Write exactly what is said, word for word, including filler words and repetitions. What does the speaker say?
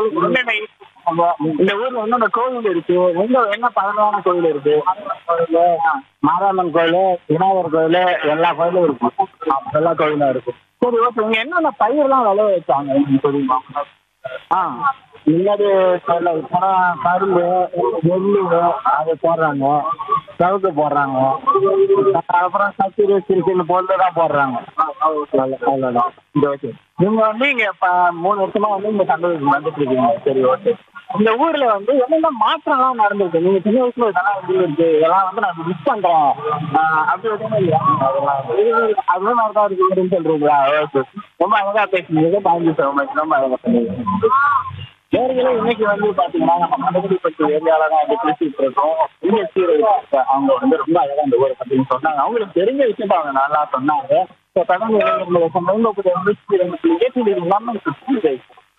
சொல்லுங்க என்னென்ன இருக்கு? அங்க இந்த ஊர்ல என்னென்ன கோவில் இருக்கு? எங்க என்ன பழமையான கோவில் இருக்கு? கோயில், மாரியம்மன் கோயில், விநாயகர் கோயில், எல்லா கோயிலும் இருக்கு. எல்லா கோயிலும் இருக்கு. சரி, ஓகே. இங்க என்னென்ன பயிரெல்லாம் விளைய வச்சாங்க எனக்கு தெரியுமா? ஆ முன்னாடி சொல்ல இப்போ கரும்பு, நெல்லு அது போடுறாங்க, சவுக்கு போடுறாங்க, அப்புறம் கத்திரி சிறு சிறு பொருள் தான் போடுறாங்க. அவ்வளோதான். இந்த ஓகே. நீங்க வந்து இங்க இப்போ மூணு வருஷமா வந்து இந்த சந்தைக்கு வந்துட்டு இருக்கீங்க. சரி, ஓகே. இந்த ஊர்ல வந்து என்னென்ன மாற்றம்லாம் நடந்திருக்கு? நீங்க சின்ன வயசுல இதெல்லாம் வந்து இருக்கு, இதெல்லாம் வந்து நான் மிஸ் பண்றேன் அப்படி எதுவுமே இல்லையா? அதெல்லாம் அதுவும் நல்லா தான் இருக்கு அப்படின்னு சொல்றீங்களா? ஓகே. ரொம்ப அழகா பேசுனீங்க. Thank you so much. ரொம்ப அழகா சொன்னீங்க. நேர்களே, இன்னைக்கு வந்து பாத்தீங்கன்னா நம்ம மதகுடிப்பட்டு ஏரியால தான் வந்து பேசிட்டு இருக்கோம். பிஎஸ்சி அவங்க வந்து ரொம்ப அழகா இந்த ஊரை பத்தின்னு சொன்னாங்க. அவங்களுக்கு தெரிஞ்ச விஷயத்த அவங்க நல்லா சொன்னாங்க. தொடர்ந்து